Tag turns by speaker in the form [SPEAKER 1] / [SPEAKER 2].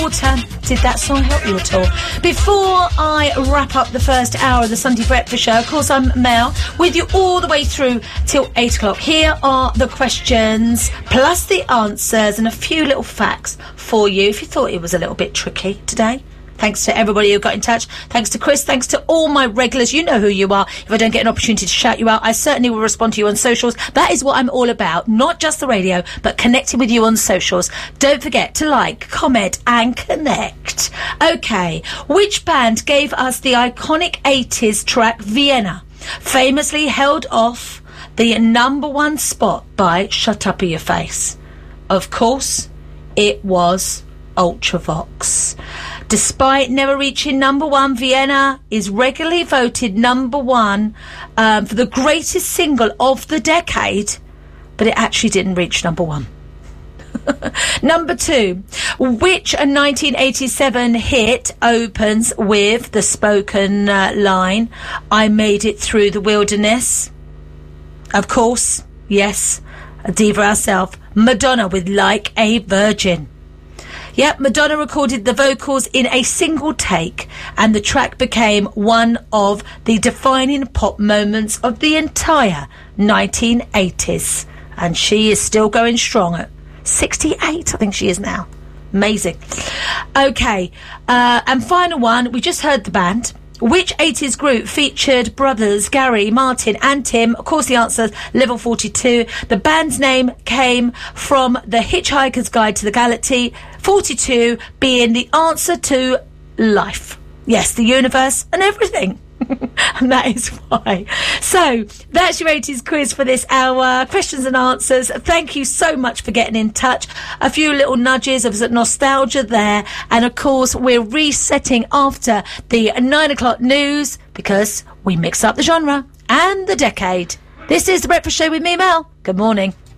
[SPEAKER 1] Did that song help you at all? Before I wrap up the first hour of the Sunday Breakfast Show, of course, I'm Mel, with you all the way through till 8 o'clock. Here are the questions, plus the answers, and a few little facts for you, if you thought it was a little bit tricky today. Thanks to everybody who got in touch. Thanks to Chris. Thanks to all my regulars. You know who you are. If I don't get an opportunity to shout you out, I certainly will respond to you on socials. That is what I'm all about. Not just the radio, but connecting with you on socials. Don't forget to like, comment, and connect. Okay. Which band gave us the iconic 80s track Vienna, famously held off the #1 spot by Shut Up Your Face? Of course, it was Ultravox. Despite never reaching #1, Vienna is regularly voted #1 for the greatest single of the decade, but it actually didn't reach #1. Number 2, which 1987 hit opens with the spoken line, "I made it through the wilderness"? Of course, yes, a diva herself, Madonna with Like a Virgin. Yep, Madonna recorded the vocals in a single take, and the track became one of the defining pop moments of the entire 1980s. And she is still going strong at 68, I think she is now. Amazing. Okay, and final one, we just heard the band. Which 80s group featured brothers Gary, Martin and Tim? Of course, the answer is Level 42. The band's name came from The Hitchhiker's Guide to the Galaxy, 42 being the answer to life. Yes, the universe and everything. And that is why. So, that's your 80s quiz for this hour. Questions and answers. Thank you so much for getting in touch. A few little nudges of nostalgia there. And of course, we're resetting after the 9 o'clock news because we mix up the genre and the decade. This is The Breakfast Show with me, Mel. Good morning.